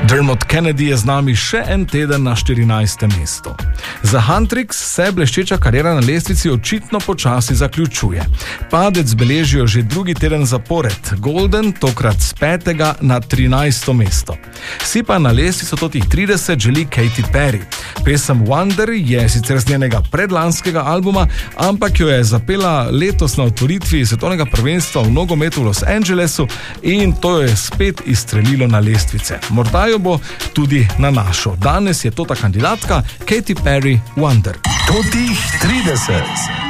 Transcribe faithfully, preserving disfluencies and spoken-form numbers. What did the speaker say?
Dermot Kennedy je z nami še en teden na štirinajstem mestu. Za Huntrix se bleščeča kariera na lestvici očitno počasi zaključuje. Padec beležijo že drugi teden zapored, Golden tokrat z petega na trinajsto mesto. Si pa na lestvico totih trideset želi Katy Perry. Pesem Wonder je sicer z njenega predlanskega albuma, ampak jo je zapela letos na otvoritvi svetovnega prvenstva v nogometu v Los Angelesu in to jo je spet izstrelilo na lestvice. Morda jo bo tudi na našo. Danes je to ta kandidatka Katy Perry Wonder. Totih trideset.